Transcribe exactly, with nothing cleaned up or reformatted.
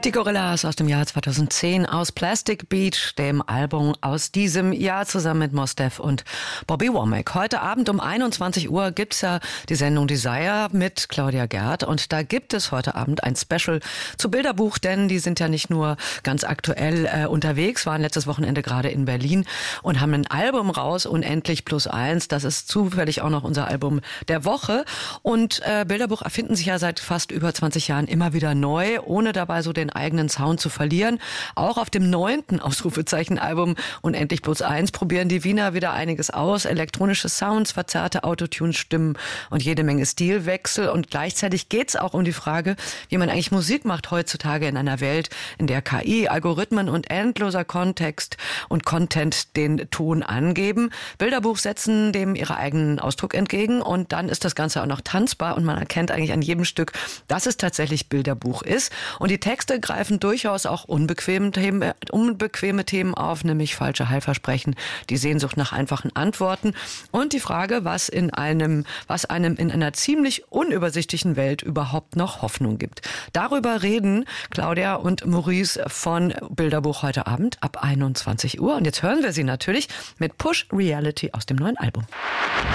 Die Gorillaz aus dem Jahr zweitausendzehn aus Plastic Beach, dem Album aus diesem Jahr, zusammen mit Mos Def und Bobby Womack. Heute Abend um einundzwanzig Uhr gibt's ja die Sendung Desire mit Claudia Gerd und da gibt es heute Abend ein Special zu Bilderbuch, denn die sind ja nicht nur ganz aktuell äh, unterwegs, waren letztes Wochenende gerade in Berlin und haben ein Album raus, Unendlich plus eins. Das ist zufällig auch noch unser Album der Woche und äh, Bilderbuch erfinden sich ja seit fast über zwanzig Jahren immer wieder neu, ohne dabei so den eigenen Sound zu verlieren. Auch auf dem neunten Ausrufezeichen-Album Unendlich plus eins probieren die Wiener wieder einiges aus. Elektronische Sounds, verzerrte Autotune-Stimmen und jede Menge Stilwechsel. Und gleichzeitig geht es auch um die Frage, wie man eigentlich Musik macht heutzutage in einer Welt, in der K I, Algorithmen und endloser Kontext und Content den Ton angeben. Bilderbuch setzen dem ihren eigenen Ausdruck entgegen und dann ist das Ganze auch noch tanzbar und man erkennt eigentlich an jedem Stück, dass es tatsächlich Bilderbuch ist. Und die Texte greifen durchaus auch unbequeme Themen, unbequeme Themen auf, nämlich falsche Heilversprechen, die Sehnsucht nach einfachen Antworten und die Frage, was in einem, was einem in einer ziemlich unübersichtlichen Welt überhaupt noch Hoffnung gibt. Darüber reden Claudia und Maurice von Bilderbuch heute Abend ab einundzwanzig Uhr. Und jetzt hören wir sie natürlich mit Push Reality aus dem neuen Album.